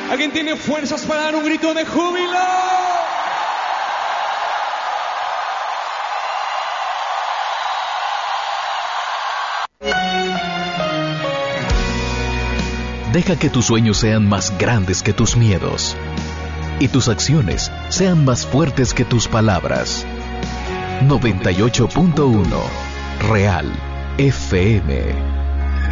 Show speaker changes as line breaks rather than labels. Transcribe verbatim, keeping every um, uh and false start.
¿Alguien tiene fuerzas para dar un grito de júbilo?
Deja que tus sueños sean más grandes que tus miedos y tus acciones sean más fuertes que tus palabras. noventa y ocho punto uno Real F M.